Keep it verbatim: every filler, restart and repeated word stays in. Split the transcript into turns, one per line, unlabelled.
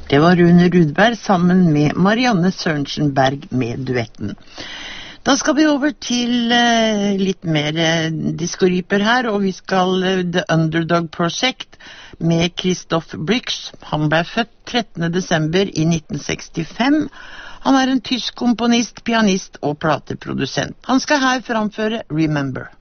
Det var Rune Rudberg sammen med Marianne Sørensen-Berg med duetten. Da skal vi over til uh, litt mer uh, diskoryper her, og vi skal uh, The Underdog Project med Christoph Brix. Han ble født trettende desember i nitten sekstifem. Han er en tysk komponist, pianist og plateprodusent. Han skal her framføre Remember.